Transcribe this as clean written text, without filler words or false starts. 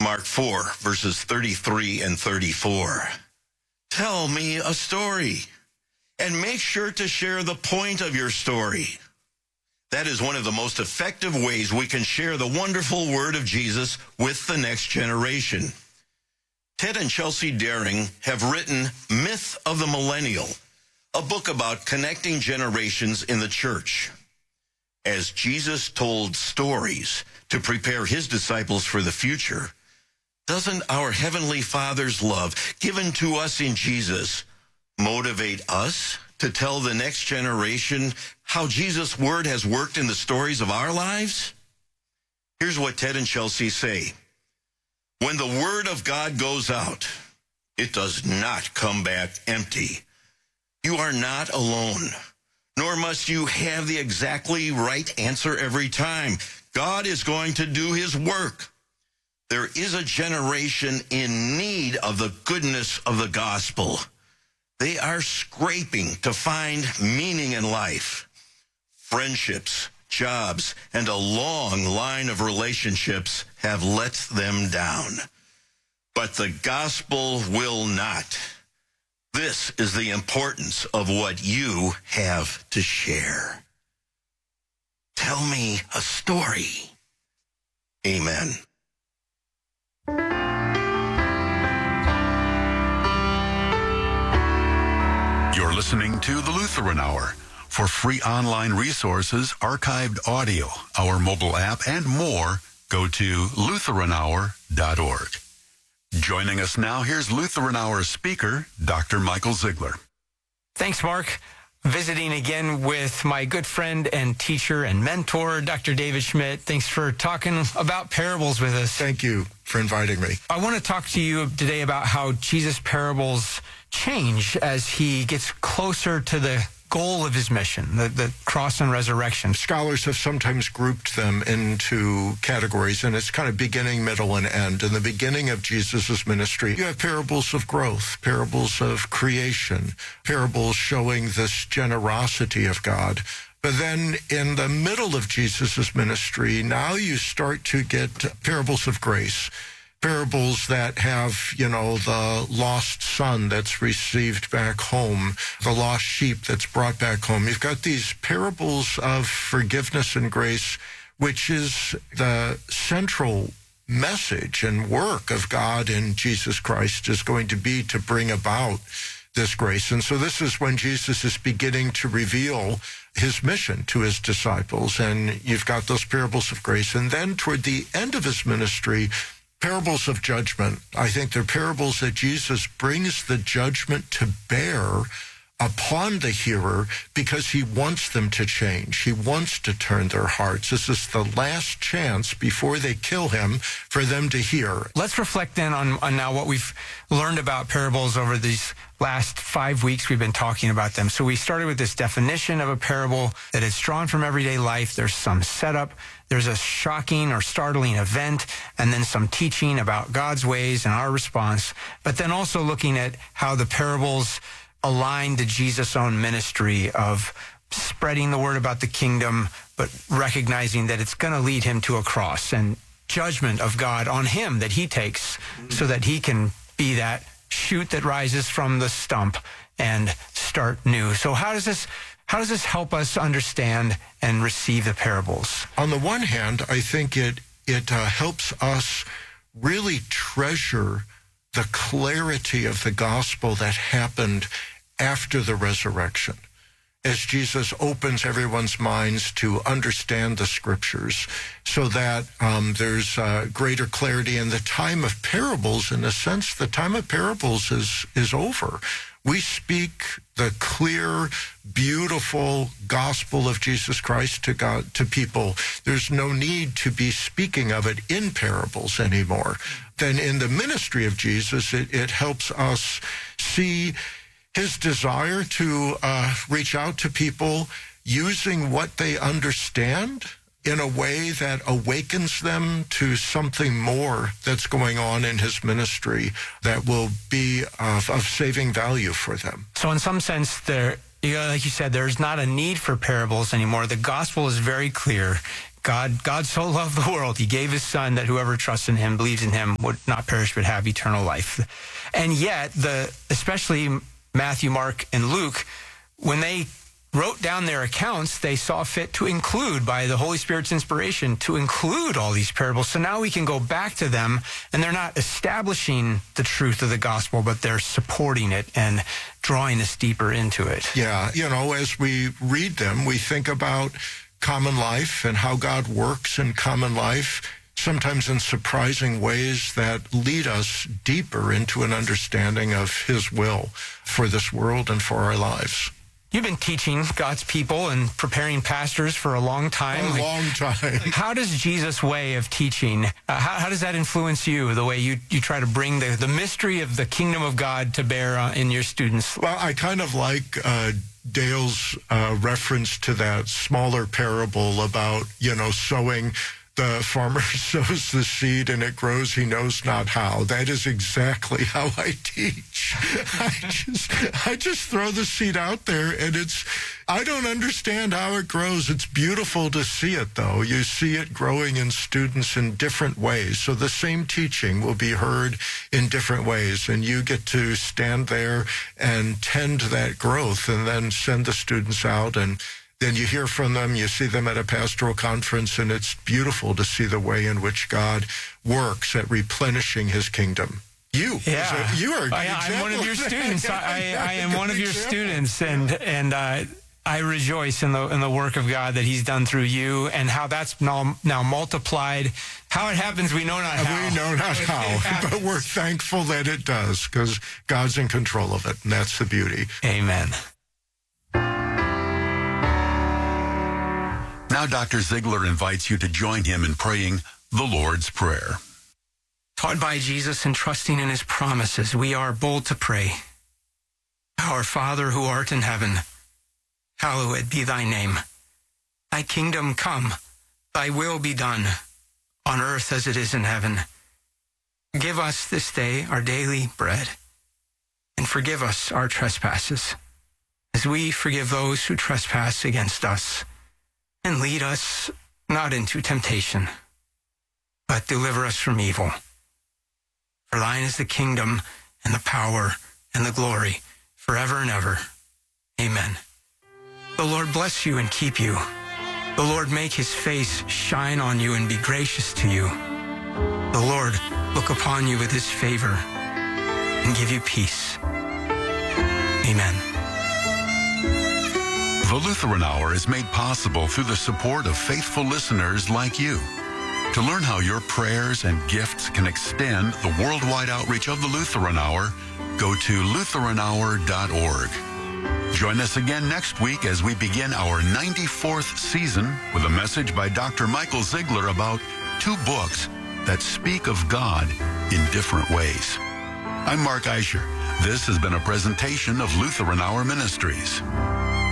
Mark 4, verses 33 and 34. Tell me a story, and make sure to share the point of your story. That is one of the most effective ways we can share the wonderful word of Jesus with the next generation. Ted and Chelsea Daring have written Myth of the Millennial, a book about connecting generations in the church. As Jesus told stories to prepare his disciples for the future, doesn't our Heavenly Father's love given to us in Jesus motivate us to tell the next generation how Jesus' word has worked in the stories of our lives? Here's what Ted and Chelsea say. When the word of God goes out, it does not come back empty. You are not alone, nor must you have the exactly right answer every time. God is going to do his work. There is a generation in need of the goodness of the gospel. They are scraping to find meaning in life. Friendships, jobs, and a long line of relationships have let them down. But the gospel will not. This is the importance of what you have to share. Tell me a story. Amen. You're listening to the Lutheran Hour. For free online resources, archived audio, our mobile app, and more, go to lutheranhour.org. Joining us now, here's Lutheran Hour speaker, Dr. Michael Ziegler. Thanks, Mark. Visiting again with my good friend and teacher and mentor, Dr. David Schmidt. Thanks for talking about parables with us. Thank you for inviting me. I want to talk to you today about how Jesus' parables change as he gets closer to the goal of his mission, the cross and resurrection. Scholars have sometimes grouped them into categories, and it's kind of beginning, middle, and end. In the beginning of Jesus' ministry, you have parables of growth, parables of creation, parables showing this generosity of God. But then in the middle of Jesus' ministry, now you start to get parables of grace. Parables that have, the lost son that's received back home, the lost sheep that's brought back home. You've got these parables of forgiveness and grace, which is the central message and work of God in Jesus Christ is going to be to bring about this grace. And so this is when Jesus is beginning to reveal his mission to his disciples. And you've got those parables of grace. And then toward the end of his ministry, parables of judgment. I think they're parables that Jesus brings the judgment to bear upon the hearer because he wants them to change. He wants to turn their hearts. This is the last chance before they kill him for them to hear. Let's reflect then on now what we've learned about parables over these last 5 weeks we've been talking about them. So we started with this definition of a parable that is drawn from everyday life. There's some setup. There's a shocking or startling event, and then some teaching about God's ways and our response. But then also looking at how the parables align to Jesus' own ministry of spreading the word about the kingdom, but recognizing that it's going to lead him to a cross and judgment of God on him that he takes so that he can be that shoot that rises from the stump and start new. So how does this help us understand and receive the parables? On the one hand, I think it helps us really treasure the clarity of the gospel that happened after the resurrection. As Jesus opens everyone's minds to understand the scriptures so that there's greater clarity. In the time of parables, in a sense, the time of parables is over. We speak the clear, beautiful gospel of Jesus Christ to God, to people. There's no need to be speaking of it in parables anymore. Then in the ministry of Jesus, it helps us see his desire to reach out to people using what they understand in a way that awakens them to something more that's going on in his ministry that will be of saving value for them. So in some sense, like you said, there's not a need for parables anymore. The gospel is very clear. God so loved the world, he gave his son that whoever trusts in him, believes in him, would not perish but have eternal life. And yet, especially Matthew, Mark, and Luke, when they wrote down their accounts, they saw fit to include, by the Holy Spirit's inspiration, to include all these parables. So now we can go back to them, and they're not establishing the truth of the gospel, but they're supporting it and drawing us deeper into it. Yeah, as we read them, we think about common life and how God works in common life, sometimes in surprising ways that lead us deeper into an understanding of his will for this world and for our lives. You've been teaching God's people and preparing pastors for a long time. A long time. How does Jesus' way of teaching, how does that influence you, the way you try to bring the mystery of the kingdom of God to bear in your students? Well, I kind of like Dale's reference to that smaller parable about, sowing. The farmer sows the seed and it grows, he knows not how. That is exactly how I teach. I just throw the seed out there, and I don't understand how it grows. It's beautiful to see it, though. You see it growing in students in different ways. So the same teaching will be heard in different ways, and you get to stand there and tend to that growth and then send the students out, and then you hear from them, you see them at a pastoral conference, and it's beautiful to see the way in which God works at replenishing his kingdom. You are a good example. I'm one of your students. I am one of your students, and I rejoice in the work of God that he's done through you, and how that's now multiplied. How it happens, we know not how. We know not how, but we're thankful that it does, because God's in control of it, and that's the beauty. Amen. Now Dr. Ziegler invites you to join him in praying the Lord's Prayer. Taught by Jesus and trusting in his promises, we are bold to pray. Our Father who art in heaven, hallowed be thy name. Thy kingdom come, thy will be done, on earth as it is in heaven. Give us this day our daily bread, and forgive us our trespasses, as we forgive those who trespass against us. And lead us not into temptation, but deliver us from evil. For thine is the kingdom and the power and the glory forever and ever. Amen. The Lord bless you and keep you. The Lord make his face shine on you and be gracious to you. The Lord look upon you with his favor and give you peace. Amen. The Lutheran Hour is made possible through the support of faithful listeners like you. To learn how your prayers and gifts can extend the worldwide outreach of the Lutheran Hour, go to LutheranHour.org. Join us again next week as we begin our 94th season with a message by Dr. Michael Ziegler about 2 books that speak of God in different ways. I'm Mark Eicher. This has been a presentation of Lutheran Hour Ministries.